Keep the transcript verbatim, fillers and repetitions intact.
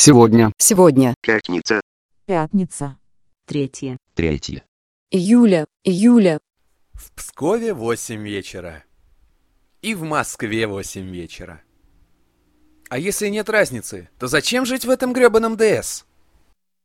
Сегодня. Сегодня. Пятница. Пятница. Третье. Третье. Июля. Июля. В Пскове восемь вечера. И в Москве восемь вечера. А если нет разницы, то зачем жить в этом грёбаном ДС?